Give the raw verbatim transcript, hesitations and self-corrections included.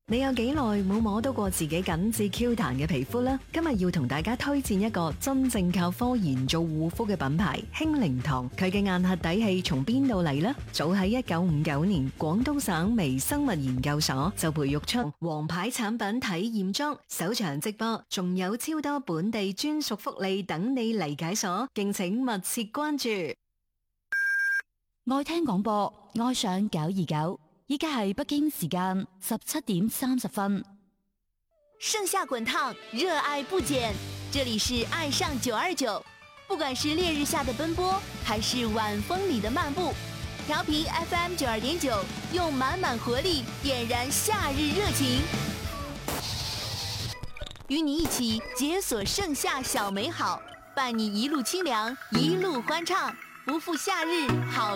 你有幾耐冇摸到過自己緊致 Q 彈嘅皮膚呢？今日要同大家推薦一個真正靠科研做護膚嘅品牌興靈堂。佢嘅硬核底氣從邊度嚟呢？早喺一九五九年，廣東省微生物研究所就培育出王牌產品體驗裝，首場直播仲有超多本地專屬福利等你嚟解鎖，敬請密切關注。 愛聽廣播，愛上九二九。依家係北京時間十七點三十分。 盛夏滾燙，熱愛不減。這裏是愛上九二九，不管是烈日下的奔波，還是晚風裏的漫步，調頻 F M 九二點九，用滿滿活力點燃夏日熱情，與你一起解鎖盛夏小美好，伴你一路清涼，一路歡暢，不負夏日好。